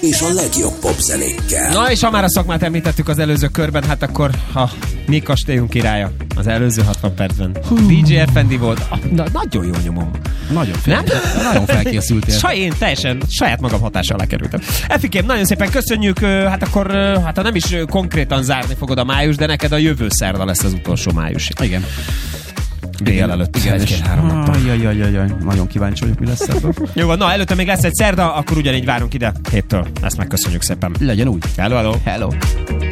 és a legjobb popzenékkel. Na és ha már a szakmát említettük az előző körben, hát akkor a mi kastélyunk királya az előző 60 percben. DJ Effendi volt. Nagyon jó nyomom. Nagyon felkészültél. Én teljesen saját magam hatás alá kerültem. Efikém, nagyon szépen köszönjük. Hát akkor, ha nem is konkrétan zárni fogod a május, de neked a jövő szerda lesz az utolsó május. Igen. Délelőtt. Igen, 1-2-3 nappal. Nagyon kíváncsi vagyok, mi lesz ebből. Jó van, na előtte még lesz egy szerda, akkor ugyanígy várunk ide héttől. Ezt megköszönjük szépen. Legyen úgy. Hello. Hello.